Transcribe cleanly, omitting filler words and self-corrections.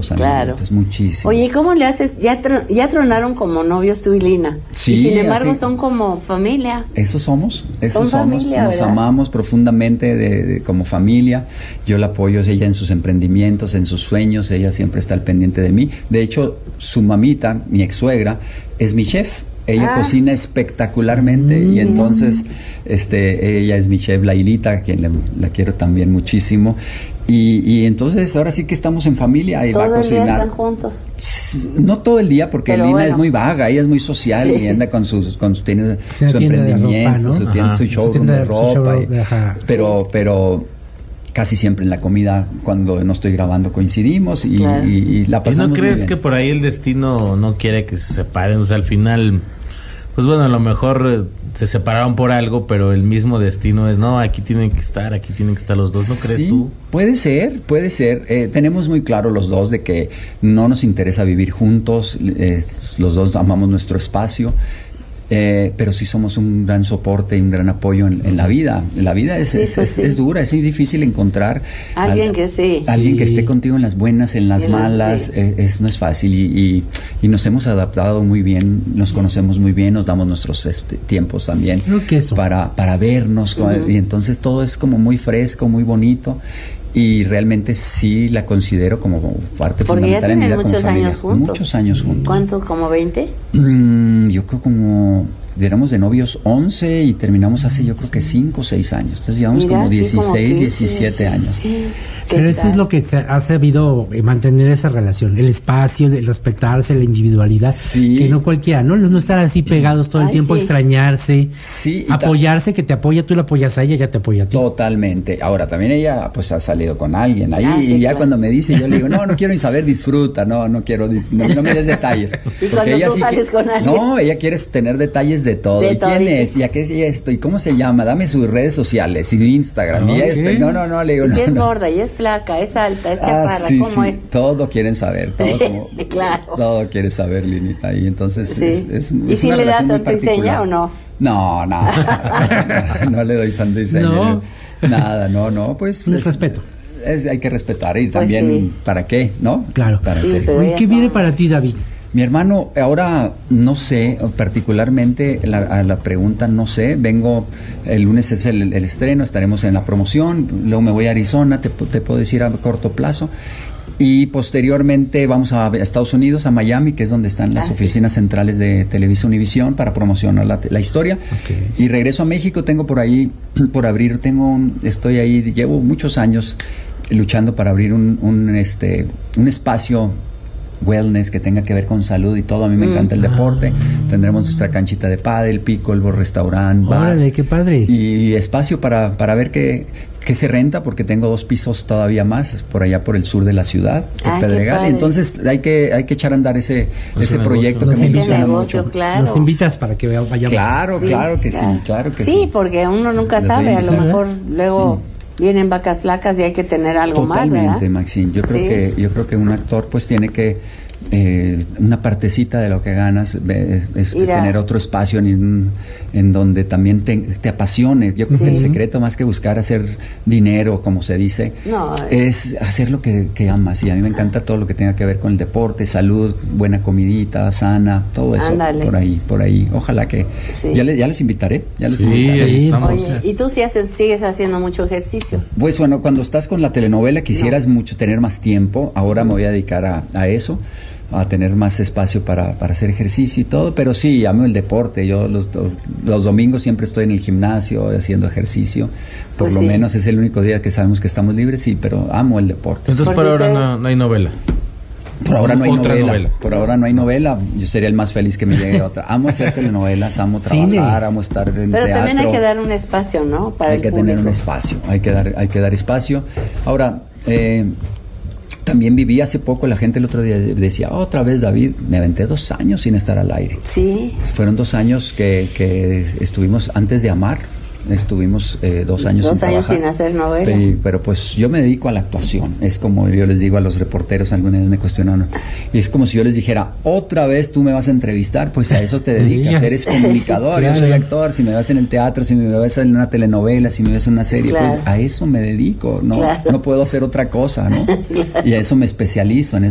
los Claro. animalitos, muchísimo. Oye, ¿y cómo le haces? Ya tronaron como novios tú y Lina. Sí, y sin embargo así, son como familia. Eso somos. Familia, nos ¿verdad? amamos profundamente como familia. Yo la apoyo a ella en sus emprendimientos, en sus sueños. Ella siempre está al pendiente de mí. De hecho, su mamita, mi ex-suegra, es mi chef. Ella cocina espectacularmente y entonces ella es mi chef, Lailita, a quien la quiero también muchísimo. Y entonces ahora sí que estamos en familia y va a cocinar. ¿Todo el día están juntos? No todo el día, porque Pero Lina bueno, es muy vaga, ella es muy social y anda tiene tiene su tienda de emprendimiento, ropa, ¿no? tiene su showroom de ropa. Pero casi siempre en la comida, cuando no estoy grabando, coincidimos y la pasamos ¿Y no crees muy bien. que por ahí el destino no quiere que se separen? O sea, al final, pues bueno, a lo mejor se separaron por algo, pero el mismo destino es, no, aquí tienen que estar los dos, ¿no crees tú? Puede ser. Tenemos muy claro los dos de que no nos interesa vivir juntos, los dos amamos nuestro espacio. Pero sí somos un gran soporte y un gran apoyo en la vida. La vida es dura, es muy difícil encontrar alguien que esté contigo en las buenas, en las malas. No es fácil y nos hemos adaptado muy bien, nos conocemos muy bien, nos damos nuestros tiempos también para vernos. Y entonces todo es como muy fresco, muy bonito. Y realmente sí la considero como parte fundamental en mi vida como familia. Muchos años juntos. ¿Cuánto? ¿Como 20? Yo creo como éramos de novios 11 y terminamos hace yo creo que 5 o 6 años. Entonces llevamos como 16, 17 años. Pero eso es lo que se ha sabido mantener esa relación, el espacio, el respetarse, la individualidad, que no cualquiera, no estar así pegados todo el tiempo, extrañarse, apoyarse, que te apoya, tú la apoyas a ella, ella te apoya a ti. Totalmente. Ahora, también ella pues ha salido con alguien ahí y ya cuando me dice, yo le digo, no quiero ni saber, disfruta, no quiero, no me des detalles. Y cuando ella tú sales con alguien. No, ella quiere tener detalles de todo. ¿Y quién es? ¿Y a qué es esto? ¿Y cómo se llama? Dame sus redes sociales y Instagram. Y no, le digo, no. Es gorda, y es flaca, es alta, es chaparra, ¿cómo es? Todo quieren saber, claro. Todo quiere saber, Linita, y entonces ¿Y si le das santo y seña o no? No, no le doy santo y seña. No, pues el respeto. Hay que respetar y también, ¿para qué? ¿No? Claro. ¿Qué viene para ti, David? Mi hermano, ahora no sé, particularmente a la pregunta no sé, vengo, el lunes es el estreno, estaremos en la promoción, luego me voy a Arizona, te puedo decir a corto plazo, y posteriormente vamos a Estados Unidos, a Miami, que es donde están las oficinas centrales de Televisa Univisión para promocionar la historia, y regreso a México, tengo por ahí, por abrir, estoy ahí, llevo muchos años luchando para abrir un espacio wellness que tenga que ver con salud y todo. A mí me encanta el deporte. Tendremos nuestra canchita de pádel, pickleball, restaurante, bar. ¡Órale, qué padre! Y espacio para ver qué se renta, porque tengo 2 pisos todavía más por allá por el sur de la ciudad, por Pedregal. Entonces hay que echar a andar ese proyecto que me ilusiona mucho. Claro. Nos invitas para que vayamos. Claro que sí. Sí, porque uno nunca sabe, a lo mejor luego vienen vacas flacas y hay que tener algo más, ¿verdad? Totalmente, Maxine. Yo creo que un actor pues tiene que una partecita de lo que ganas es tener otro espacio en donde también te apasione. Yo creo que el secreto, más que buscar hacer dinero, como se dice, es hacer lo que amas. Y a mí me encanta todo lo que tenga que ver con el deporte, salud, buena comidita, sana, todo eso. Ándale. Por ahí. Ojalá que ya les invitaré. Oye, ¿y tú sigues haciendo mucho ejercicio? Pues bueno, cuando estás con la telenovela quisieras tener más tiempo. Ahora me voy a dedicar a eso, a tener más espacio para hacer ejercicio y todo, pero sí, amo el deporte. Yo los domingos siempre estoy en el gimnasio haciendo ejercicio, por lo menos es el único día que sabemos que estamos libres, sí, pero amo el deporte. Entonces por ahora no hay novela. Por ahora no hay novela. Por ahora no hay novela. Yo sería el más feliz que me llegue otra. Amo hacer telenovelas, amo trabajar, amo estar en teatro. Pero también hay que dar un espacio, ¿no? Hay que tener un espacio, hay que dar espacio. Ahora, también viví hace poco, la gente el otro día decía, otra vez David, me aventé 2 años sin estar al aire. Sí. Fueron 2 años que estuvimos antes de amar. Estuvimos 2 años sin trabajar, sin hacer novela. Pero pues yo me dedico a la actuación. Es como yo les digo a los reporteros, alguna vez me cuestionaron, y es como si yo les dijera, otra vez tú me vas a entrevistar, pues a eso te dedicas, eres comunicador, claro. Yo soy actor, si me ves en el teatro, si me ves en una telenovela, si me ves en una serie, pues a eso me dedico, no puedo hacer otra cosa, ¿no? Y a eso me especializo,